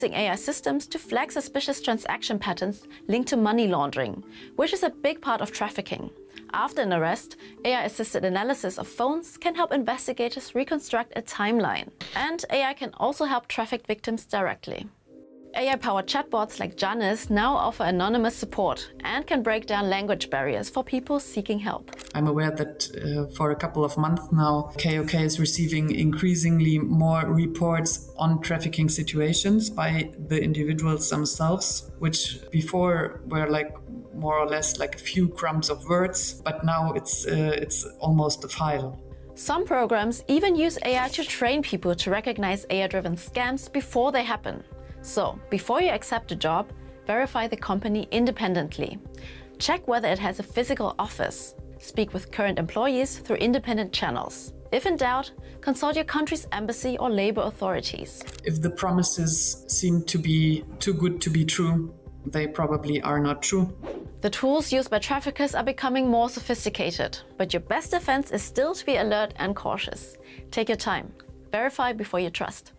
using AI systems to flag suspicious transaction patterns linked to money laundering, which is a big part of trafficking. After an arrest, AI-assisted analysis of phones can help investigators reconstruct a timeline. And AI can also help trafficked victims directly. AI-powered chatbots like Janice now offer anonymous support and can break down language barriers for people seeking help. I'm aware that for a couple of months now, KOK is receiving increasingly more reports on trafficking situations by the individuals themselves, which before were like more or less like a few crumbs of words, but now it's almost a file. Some programs even use AI to train people to recognize AI-driven scams before they happen. So, before you accept a job, verify the company independently. Check whether it has a physical office. Speak with current employees through independent channels. If in doubt, consult your country's embassy or labor authorities. If the promises seem to be too good to be true, they probably are not true. The tools used by traffickers are becoming more sophisticated, but your best defense is still to be alert and cautious. Take your time. Verify before you trust.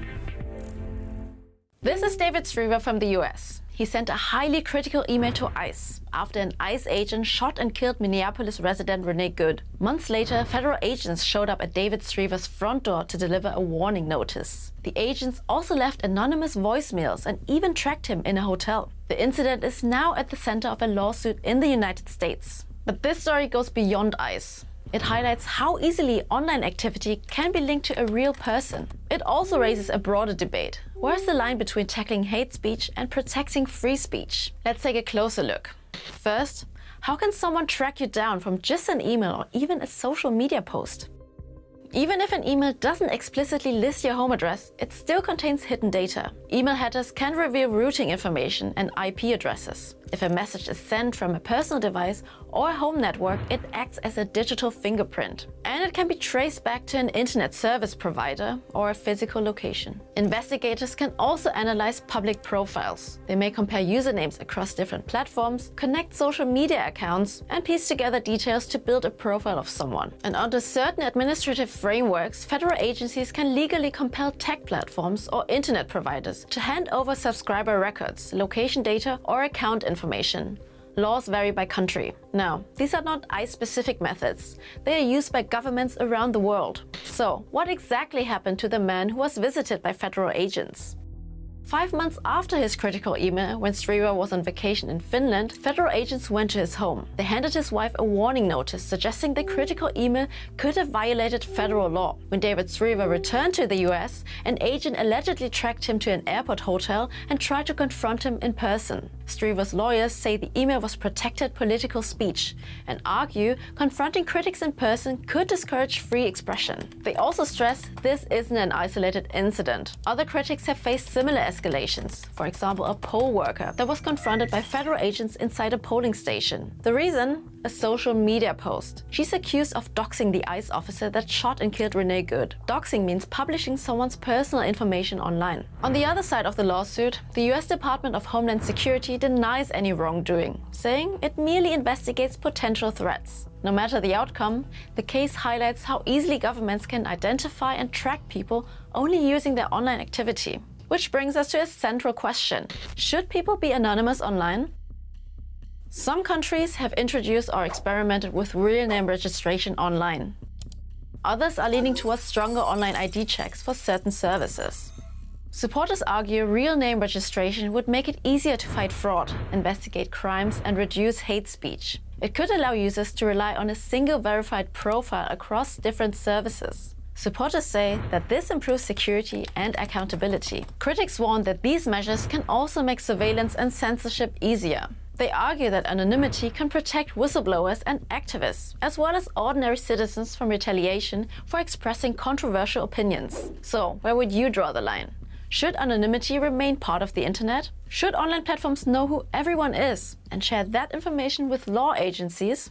This is David Striever from the US. He sent a highly critical email to ICE after an ICE agent shot and killed Minneapolis resident Renee Good. Months later, federal agents showed up at David Striever's front door to deliver a warning notice. The agents also left anonymous voicemails and even tracked him in a hotel. The incident is now at the center of a lawsuit in the United States. But this story goes beyond ICE. It highlights how easily online activity can be linked to a real person. It also raises a broader debate. Where's the line between tackling hate speech and protecting free speech? Let's take a closer look. First, how can someone track you down from just an email or even a social media post? Even if an email doesn't explicitly list your home address, it still contains hidden data. Email headers can reveal routing information and IP addresses. If a message is sent from a personal device or a home network, it acts as a digital fingerprint. And it can be traced back to an internet service provider or a physical location. Investigators can also analyze public profiles. They may compare usernames across different platforms, connect social media accounts, and piece together details to build a profile of someone. And under certain administrative frameworks, federal agencies can legally compel tech platforms or internet providers to hand over subscriber records, location data, or account information. Laws vary by country. Now, these are not ICE-specific methods. They are used by governments around the world. So, what exactly happened to the man who was visited by federal agents? 5 months after his critical email, when Striever was on vacation in Finland, federal agents went to his home. They handed his wife a warning notice suggesting the critical email could have violated federal law. When David Striever returned to the US, an agent allegedly tracked him to an airport hotel and tried to confront him in person. Striever's lawyers say the email was protected political speech and argue confronting critics in person could discourage free expression. They also stress this isn't an isolated incident. Other critics have faced similar escalations. For example, a poll worker that was confronted by federal agents inside a polling station. The reason? A social media post. She's accused of doxing the ICE officer that shot and killed Renee Good. Doxing means publishing someone's personal information online. On the other side of the lawsuit, the US Department of Homeland Security denies any wrongdoing, saying it merely investigates potential threats. No matter the outcome, the case highlights how easily governments can identify and track people only using their online activity. Which brings us to a central question. Should people be anonymous online? Some countries have introduced or experimented with real name registration online. Others are leaning towards stronger online ID checks for certain services. Supporters argue real name registration would make it easier to fight fraud, investigate crimes, and reduce hate speech. It could allow users to rely on a single verified profile across different services. Supporters say that this improves security and accountability. Critics warn that these measures can also make surveillance and censorship easier. They argue that anonymity can protect whistleblowers and activists, as well as ordinary citizens from retaliation for expressing controversial opinions. So, where would you draw the line? Should anonymity remain part of the internet? Should online platforms know who everyone is and share that information with law agencies?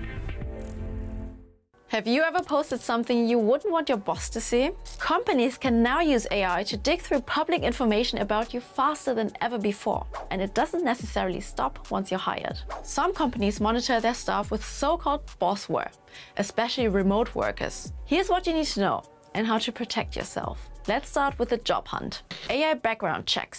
Have you ever posted something you wouldn't want your boss to see? Companies can now use AI to dig through public information about you faster than ever before. And it doesn't necessarily stop once you're hired. Some companies monitor their staff with so-called bossware, especially remote workers. Here's what you need to know and how to protect yourself. Let's start with the job hunt. AI background checks